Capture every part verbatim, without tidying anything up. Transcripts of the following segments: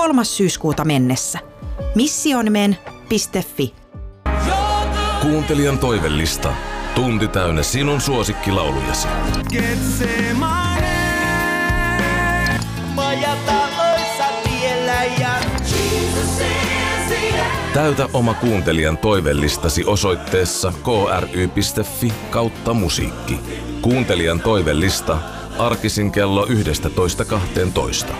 kolmas syyskuuta mennessä. missionmen piste fi. Kuuntelijan toivellista. Tunti täynnä sinun suosikkilaulujasi. Täytä oma kuuntelijan toivellistasi osoitteessa kry.fi kautta musiikki. Kuuntelijan toivellista arkisin kello yksitoista kaksitoista.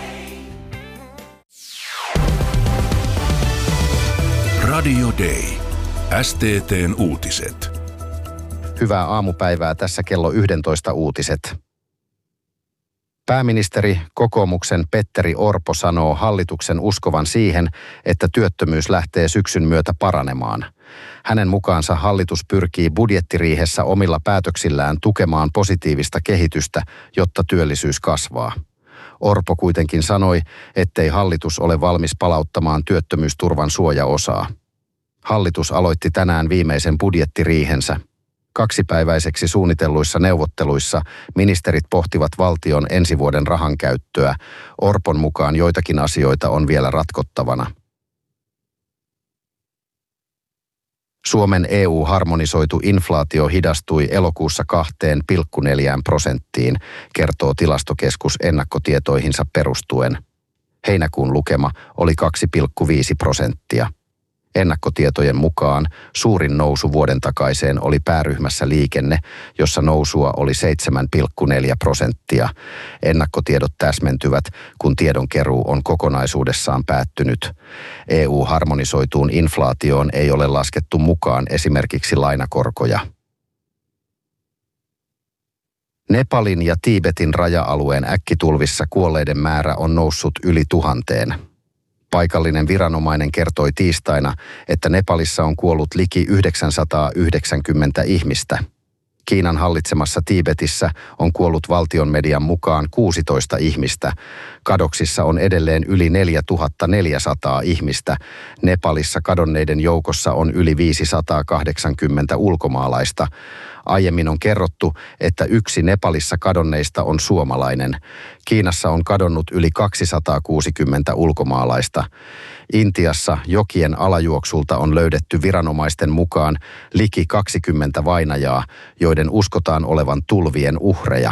Radio Day. S T T:n uutiset. Hyvää aamupäivää, tässä kello yksitoista uutiset. Pääministeri kokoomuksen Petteri Orpo sanoo hallituksen uskovan siihen, että työttömyys lähtee syksyn myötä paranemaan. Hänen mukaansa hallitus pyrkii budjettiriihessä omilla päätöksillään tukemaan positiivista kehitystä, jotta työllisyys kasvaa. Orpo kuitenkin sanoi, ettei hallitus ole valmis palauttamaan työttömyysturvan suojaosaa. Hallitus aloitti tänään viimeisen budjettiriihensä. Kaksipäiväiseksi suunnitelluissa neuvotteluissa ministerit pohtivat valtion ensi vuoden rahankäyttöä. Orpon mukaan joitakin asioita on vielä ratkottavana. Suomen E U-harmonisoitu inflaatio hidastui elokuussa kahteen pilkku neljään prosenttiin, kertoo Tilastokeskus ennakkotietoihinsa perustuen. Heinäkuun lukema oli kaksi pilkku viisi prosenttia. Ennakkotietojen mukaan suurin nousu vuoden takaiseen oli pääryhmässä liikenne, jossa nousua oli seitsemän pilkku neljä prosenttia. Ennakkotiedot täsmentyvät, kun tiedonkeruu on kokonaisuudessaan päättynyt. E U-harmonisoituun inflaatioon ei ole laskettu mukaan esimerkiksi lainakorkoja. Nepalin ja Tiibetin raja-alueen äkkitulvissa kuolleiden määrä on noussut yli tuhanteen. Paikallinen viranomainen kertoi tiistaina, että Nepalissa on kuollut liki yhdeksänsataayhdeksänkymmentä ihmistä. Kiinan hallitsemassa Tiibetissä on kuollut valtion median mukaan kuusitoista ihmistä. Kadoksissa on edelleen yli neljätuhatta neljäsataa ihmistä. Nepalissa kadonneiden joukossa on yli viisisataakahdeksankymmentä ulkomaalaista. Aiemmin on kerrottu, että yksi Nepalissa kadonneista on suomalainen. Kiinassa on kadonnut yli kaksisataakuusikymmentä ulkomaalaista. Intiassa jokien alajuoksulta on löydetty viranomaisten mukaan liki kaksikymmentä vainajaa, joiden uskotaan olevan tulvien uhreja.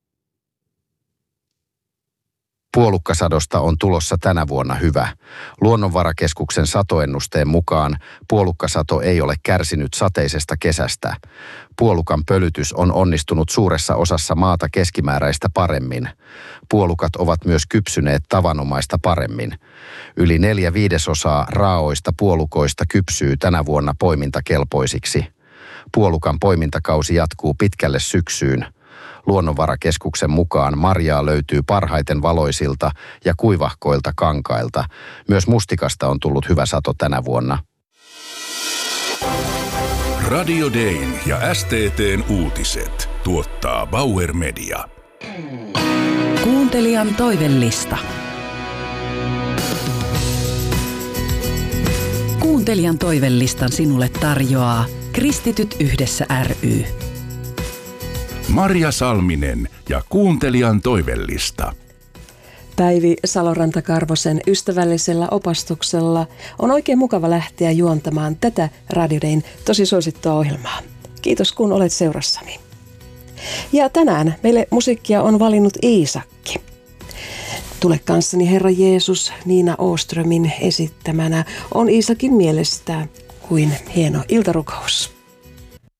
Puolukkasadosta on tulossa tänä vuonna hyvä. Luonnonvarakeskuksen satoennusteen mukaan puolukkasato ei ole kärsinyt sateisesta kesästä. Puolukan pölytys on onnistunut suuressa osassa maata keskimääräistä paremmin. Puolukat ovat myös kypsyneet tavanomaista paremmin. Yli neljä viidesosaa raaoista puolukoista kypsyy tänä vuonna poimintakelpoisiksi. Puolukan poimintakausi jatkuu pitkälle syksyyn. Luonnonvarakeskuksen mukaan marjaa löytyy parhaiten valoisilta ja kuivahkoilta kankailta. Myös mustikasta on tullut hyvä sato tänä vuonna. Radio Dayn ja S T T:n uutiset tuottaa Bauer Media. Kuuntelijan toivellista. Kuuntelijan toivellistan sinulle tarjoaa Kristityt yhdessä ry. Marja Salminen ja kuuntelijan toivellista. Päivi Saloranta-Karvosen ystävällisellä opastuksella on oikein mukava lähteä juontamaan tätä Radio Dayn tosi suosittua ohjelmaa. Kiitos kun olet seurassani. Ja tänään meille musiikkia on valinnut Iisakki. Tule kanssani Herra Jeesus Niina Åströmin esittämänä on Iisakin mielestä kuin hieno iltarukous.